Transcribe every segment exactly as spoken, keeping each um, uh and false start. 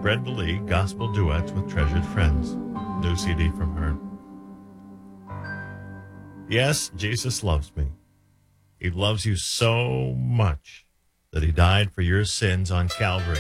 Brenda Lee, Gospel Duets with Treasured Friends. New C D from her. Yes, Jesus loves me. He loves you so much that he died for your sins on Calvary.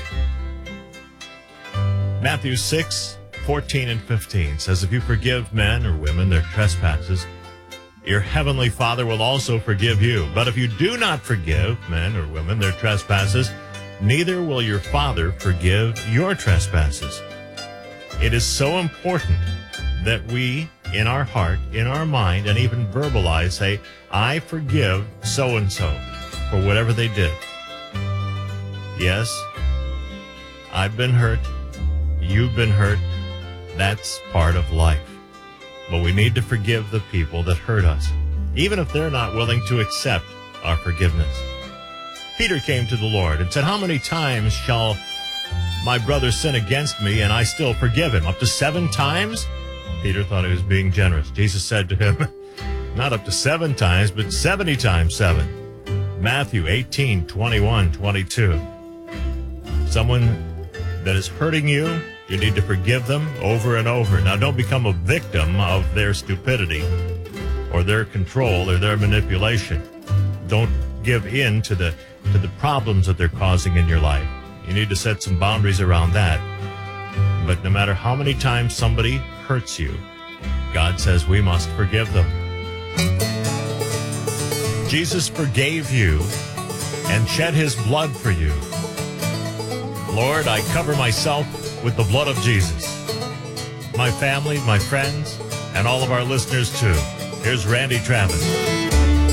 Matthew six, fourteen and fifteen says, if you forgive men or women their trespasses, your heavenly Father will also forgive you. But if you do not forgive men or women their trespasses, neither will your Father forgive your trespasses. It is so important that we, in our heart, in our mind, and even verbalize, say, I forgive so-and-so for whatever they did. Yes, I've been hurt. You've been hurt. That's part of life. But we need to forgive the people that hurt us, even if they're not willing to accept our forgiveness. Peter came to the Lord and said, how many times shall my brother sin against me and I still forgive him? Up to seven times? Peter thought he was being generous. Jesus said to him, not up to seven times, but seventy times seven. Matthew eighteen, twenty-one, twenty-two. Someone that is hurting you, you need to forgive them over and over. Now, don't become a victim of their stupidity or their control or their manipulation. Don't give in to the to the problems that they're causing in your life. You need to set some boundaries around that. But no matter how many times somebody hurts you, God says we must forgive them. Jesus forgave you and shed his blood for you. Lord, I cover myself with the blood of Jesus. My family, my friends, and all of our listeners too. Here's Randy Travis.